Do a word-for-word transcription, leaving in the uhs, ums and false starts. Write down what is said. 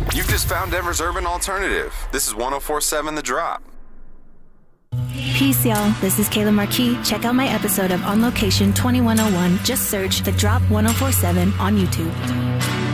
You've just found Denver's urban alternative. This is one oh four point seven The Drop. Peace, y'all. This is Kayla Marquis. Check out my episode of On Location twenty-one oh one. Just search The Drop one oh four point seven on YouTube.